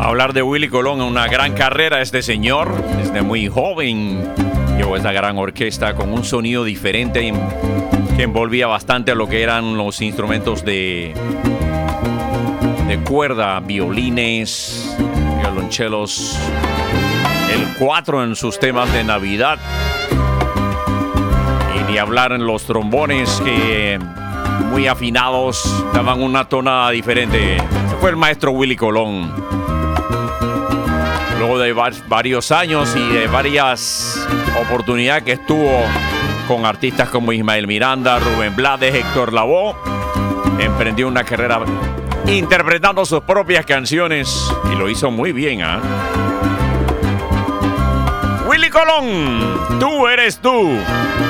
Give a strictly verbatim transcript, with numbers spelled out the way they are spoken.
Hablar de Willie Colón, una gran carrera este señor, desde muy joven llevó esta gran orquesta con un sonido diferente que envolvía bastante a lo que eran los instrumentos de, de cuerda, violines, violonchelos, el cuatro en sus temas de Navidad, y ni hablar en los trombones que muy afinados daban una tonada diferente. Ese fue el maestro Willie Colón. Luego de varios años y de varias oportunidades que estuvo con artistas como Ismael Miranda, Rubén Blades, Héctor Lavoe, emprendió una carrera interpretando sus propias canciones y lo hizo muy bien, ¿eh? Willie Colón, tú eres tú.